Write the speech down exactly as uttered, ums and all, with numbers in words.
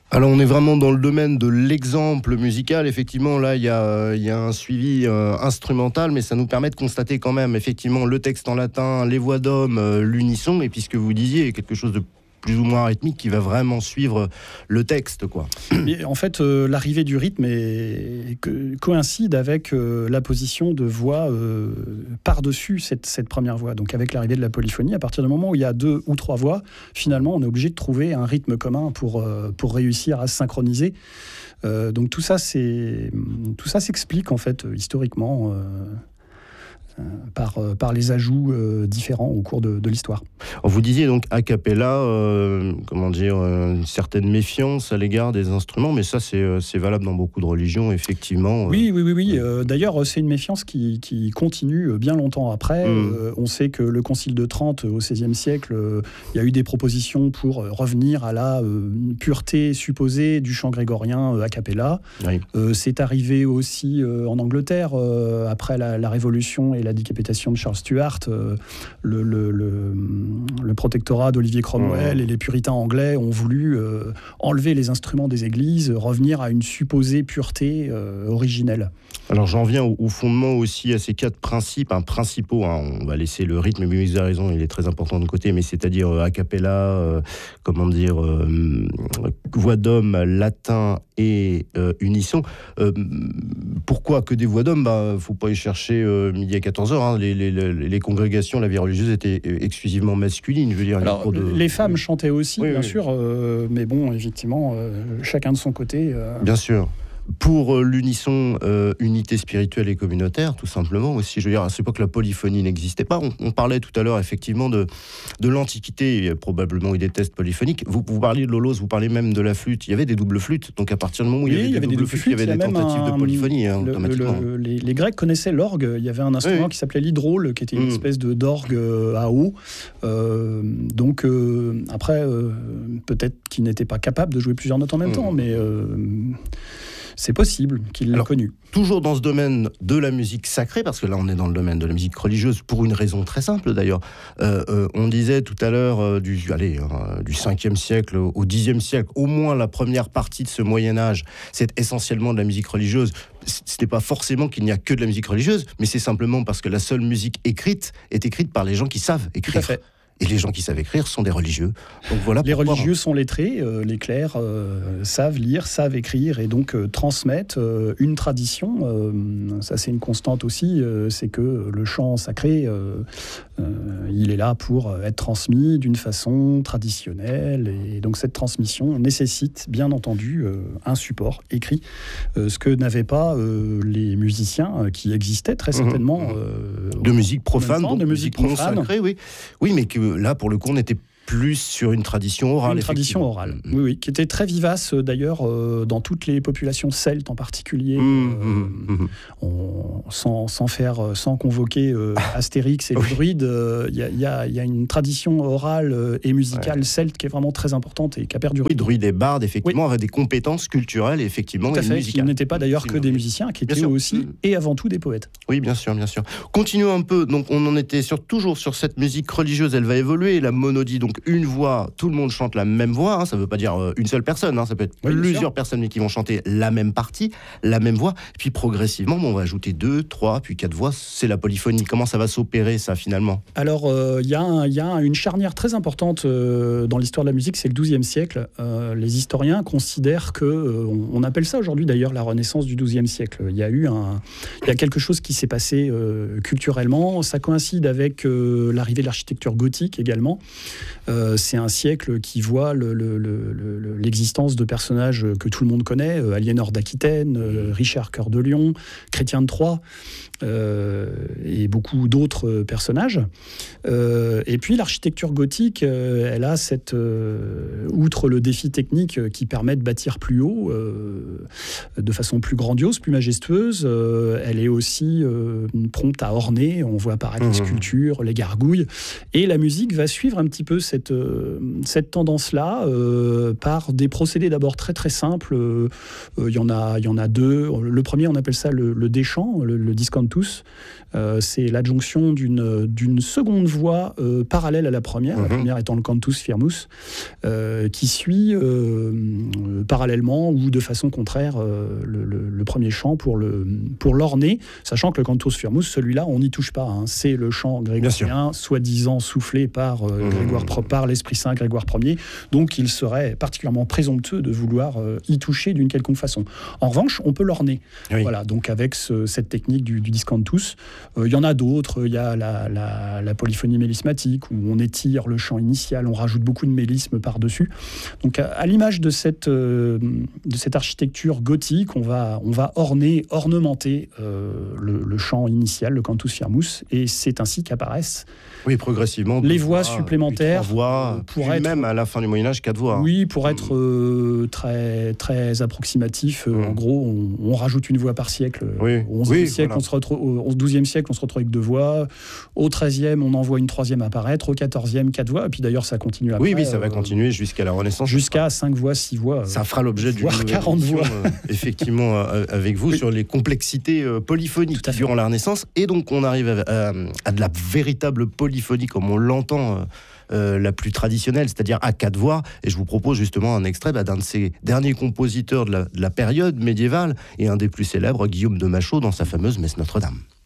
Alors on est vraiment dans le domaine de l'exemple musical. Effectivement, là il y a, il y a un suivi euh, instrumental, mais ça nous permet de constater quand même effectivement le texte en latin, les voix d'homme, euh, l'unisson, et puis ce que vous disiez, quelque chose de plus ou moins rythmique qui va vraiment suivre le texte, quoi. Et en fait, euh, l'arrivée du rythme est, que, coïncide avec euh, la position de voix euh, par-dessus cette, cette première voix. Donc avec l'arrivée de la polyphonie, à partir du moment où il y a deux ou trois voix, finalement, on est obligé de trouver un rythme commun pour, euh, pour réussir à se synchroniser. Euh, donc tout ça, c'est, tout ça s'explique en fait historiquement. Euh, Par, par les ajouts euh, différents au cours de, de l'histoire. Vous disiez donc a cappella, euh, comment dire, euh, une certaine méfiance à l'égard des instruments, mais ça c'est, c'est valable dans beaucoup de religions, effectivement. Euh... Oui, oui, oui. oui. Euh, d'ailleurs, c'est une méfiance qui, qui continue bien longtemps après. Mmh. Euh, on sait que le Concile de Trente, au seizième siècle, euh, il y a eu des propositions pour revenir à la euh, pureté supposée du chant grégorien euh, a cappella. Oui. Euh, c'est arrivé aussi euh, en Angleterre, euh, après la, la Révolution et la la décapitation de Charles Stuart, euh, le, le, le, le protectorat d'Olivier Cromwell mmh. et les puritains anglais ont voulu euh, enlever les instruments des églises, revenir à une supposée pureté euh, originelle. Alors j'en viens au, au fondement aussi à ces quatre principes, hein, principaux. Hein, on va laisser le rythme, mais vous avez raison, il est très important de côté, mais c'est-à-dire euh, a cappella, euh, comment dire, euh, voix d'homme, latin et euh, unisson. Euh, pourquoi que des voix d'homme ? Bah, faut pas y chercher euh, midi à quatorze heures. Hein. Les, les, les, les congrégations, la vie religieuse était exclusivement masculine. Je veux dire, alors, de... les femmes chantaient aussi, oui, bien oui. sûr, euh, mais bon, effectivement, euh, chacun de son côté. Euh... Bien sûr. Pour euh, l'unisson, euh, unité spirituelle et communautaire, tout simplement aussi. Je veux dire, à cette époque, la polyphonie n'existait pas. On, on parlait tout à l'heure, effectivement, de, de l'Antiquité. Il y a probablement eu des tests polyphoniques. Vous, vous parliez de l'holos, vous parlez même de la flûte. Il y avait des doubles flûtes. Donc, à partir du moment où oui, il y avait, il y des, avait doubles des doubles flûtes, flûtes, il y avait des tentatives un, de polyphonie, hein, le, automatiquement. Le, le, les, les Grecs connaissaient l'orgue. Il y avait un instrument oui. qui s'appelait l'hydrôle, qui était une mmh. espèce de, d'orgue à eau. Euh, donc, euh, après, euh, peut-être qu'il n'était pas capable de jouer plusieurs notes en même mmh. temps, mais... Euh, c'est possible qu'il l'ait connu. Toujours dans ce domaine de la musique sacrée, parce que là on est dans le domaine de la musique religieuse, pour une raison très simple d'ailleurs. Euh, euh, on disait tout à l'heure euh, du, allez, euh, du cinquième siècle au dixième siècle, au moins la première partie de ce Moyen-Âge, c'est essentiellement de la musique religieuse. Ce n'est pas forcément qu'il n'y a que de la musique religieuse, mais c'est simplement parce que la seule musique écrite est écrite par les gens qui savent écrire. Tout à fait. Et les gens qui savent écrire sont des religieux. Donc voilà les pourquoi, religieux hein. sont lettrés, euh, les clercs euh, savent lire, savent écrire et donc euh, transmettent euh, une tradition. Euh, ça c'est une constante aussi, euh, c'est que le chant sacré, euh, euh, il est là pour être transmis d'une façon traditionnelle. Et donc cette transmission nécessite bien entendu euh, un support écrit, euh, ce que n'avaient pas euh, les musiciens euh, qui existaient très certainement. Mmh, mmh. Euh, de musique profane, temps, donc de musique profane. Non sacrée, oui. Oui, mais que là, pour le coup, on était plus sur une tradition orale. Une tradition orale, mmh. oui, oui, qui était très vivace d'ailleurs euh, dans toutes les populations celtes en particulier. Mmh, euh, mmh. On, sans, sans faire, sans convoquer euh, Astérix et les oui. druides, il euh, y, y, a, y a une tradition orale et musicale ouais. celte qui est vraiment très importante et qui a perdu. Oui, druides et bardes, effectivement, oui. avaient des compétences culturelles, effectivement, tout à et fait, musicales. Qui n'étaient pas d'ailleurs que des musiciens, qui étaient aussi mmh. et avant tout des poètes. Oui, bien sûr, bien sûr. Continuons un peu. Donc, on en était sur, toujours sur cette musique religieuse. Elle va évoluer, la monodie, donc une voix, tout le monde chante la même voix, hein, ça ne veut pas dire euh, une seule personne, hein, ça peut être oui, plusieurs personnes mais qui vont chanter la même partie, la même voix, puis progressivement bon, on va ajouter deux, trois, puis quatre voix, c'est la polyphonie. Comment ça va s'opérer ça finalement ? Alors il euh, y, y a une charnière très importante euh, dans l'histoire de la musique, c'est le douzième siècle. Euh, les historiens considèrent que, euh, on, on appelle ça aujourd'hui d'ailleurs la Renaissance du douzième siècle. Il y a eu un, il y a quelque chose qui s'est passé euh, culturellement, ça coïncide avec euh, l'arrivée de l'architecture gothique également. Euh, c'est un siècle qui voit le, le, le, le, l'existence de personnages que tout le monde connaît, euh, Aliénor d'Aquitaine, euh, Richard Cœur de Lion, Chrétien de Troyes, euh, et beaucoup d'autres personnages. Euh, et puis l'architecture gothique, euh, elle a cette, euh, outre le défi technique qui permet de bâtir plus haut, euh, de façon plus grandiose, plus majestueuse, euh, elle est aussi euh, prompte à orner. On voit apparaître les sculptures, les gargouilles, et la musique va suivre un petit peu cette cette, euh, cette tendance-là euh, par des procédés d'abord très très simples. Il euh, euh, y en a, il y en a deux. Le premier, on appelle ça le, le déchant, le, le discantus. Euh, c'est l'adjonction d'une, d'une seconde voix euh, parallèle à la première, mm-hmm. la première étant le cantus firmus, euh, qui suit euh, euh, parallèlement ou de façon contraire euh, le, le, le premier chant pour, le, pour l'orner, sachant que le cantus firmus, celui-là, on n'y touche pas. Hein. C'est le chant grégorien, soi-disant soufflé par, euh, mmh. Grégoire, par l'Esprit Saint Grégoire Ier, donc il serait particulièrement présomptueux de vouloir euh, y toucher d'une quelconque façon. En revanche, on peut l'orner. Oui. Voilà, donc avec ce, cette technique du, du discantus. Il euh, y en a d'autres. Il y a la, la, la polyphonie mélismatique, où on étire le chant initial, on rajoute beaucoup de mélisme par-dessus. Donc à, à l'image de cette, euh, de cette architecture gothique, on va, on va orner, ornementer euh, le, le chant initial, le cantus firmus, et c'est ainsi qu'apparaissent oui, progressivement, les voix, voix supplémentaires, voix, pour être, même à la fin du Moyen-Âge, quatre voix. Oui, pour être euh, très, très approximatif, euh, mmh. en gros, on, on rajoute une voix par siècle. Oui. Au onzième oui, siècle, voilà. on se retrouve, au douzième siècle, on se retrouve avec deux voix. Au treizième, on en voit une troisième apparaître. Au quatorzième, quatre voix. Et puis d'ailleurs, ça continue après. Oui, oui, ça va euh, continuer jusqu'à la Renaissance. Jusqu'à cinq voix, six voix. Ça fera l'objet d'une voire quarante voix. Euh, effectivement, euh, avec vous, oui. sur les complexités euh, polyphoniques durant la Renaissance. Et donc, on arrive à, à, à de la véritable polyphonie, comme on l'entend, euh, euh, la plus traditionnelle, c'est-à-dire à quatre voix. Et je vous propose justement un extrait bah, d'un de ces derniers compositeurs de la, de la période médiévale et un des plus célèbres, Guillaume de Machaut, dans sa fameuse Messe Notre-Dame.